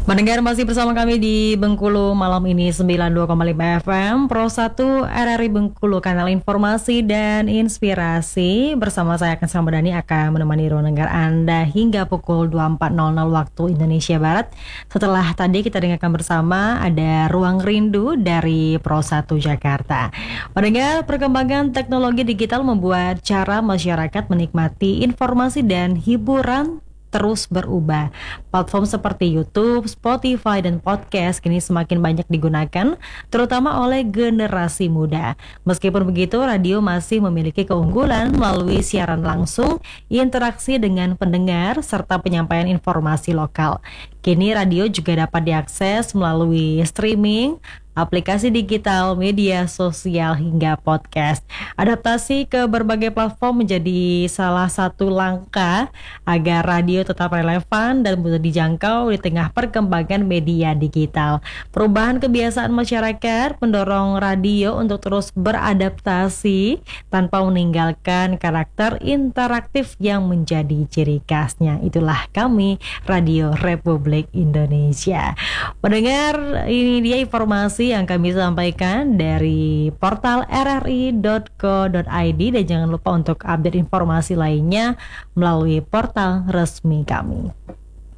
Mendengar masih bersama kami di Bengkulu malam ini 92,5 FM Pro 1 RRI Bengkulu, kanal informasi dan inspirasi. Bersama saya Akan Samadani akan menemani ruang dengar Anda hingga pukul 24.00 waktu Indonesia Barat. Setelah tadi kita dengarkan bersama ada Ruang Rindu dari Pro 1 Jakarta. Mendengar perkembangan teknologi digital membuat cara masyarakat menikmati informasi dan hiburan terus berubah. Platform seperti YouTube, Spotify, dan podcast kini semakin banyak digunakan, terutama oleh generasi muda. Meskipun begitu, radio masih memiliki keunggulan melalui siaran langsung, interaksi dengan pendengar, serta penyampaian informasi lokal. Kini radio juga dapat diakses melalui streaming, aplikasi digital, media sosial, hingga podcast. Adaptasi ke berbagai platform menjadi salah satu langkah agar radio tetap relevan dan mudah dijangkau di tengah perkembangan media digital. Perubahan kebiasaan masyarakat mendorong radio untuk terus beradaptasi tanpa meninggalkan karakter interaktif yang menjadi ciri khasnya. Itulah kami, Radio Republik Indonesia. Mendengar, ini dia informasi yang kami sampaikan dari portal rri.co.id, dan jangan lupa untuk update informasi lainnya melalui portal resmi kami.